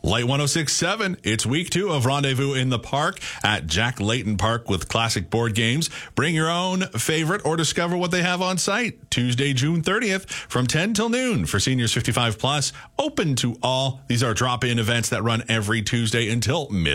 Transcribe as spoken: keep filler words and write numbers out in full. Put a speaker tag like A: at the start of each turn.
A: Light one oh six point seven, it's week two of Rendezvous in the Park at Jack Layton Park with classic board games. Bring your own favorite or discover what they have on site. Tuesday, June thirtieth from ten till noon for seniors fifty-five plus. Open to all. These are drop-in events that run every Tuesday until mid